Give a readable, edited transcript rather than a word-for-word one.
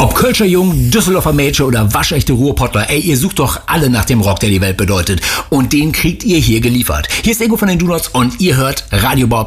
Ob Kölscher Jung, Düsseldorfer Mädchen oder waschechte Ruhrpottler, ey, ihr sucht doch alle nach dem Rock, der die Welt bedeutet. Und den kriegt ihr hier geliefert. Hier ist Ingo von den Do-Nots und ihr hört Radio Bob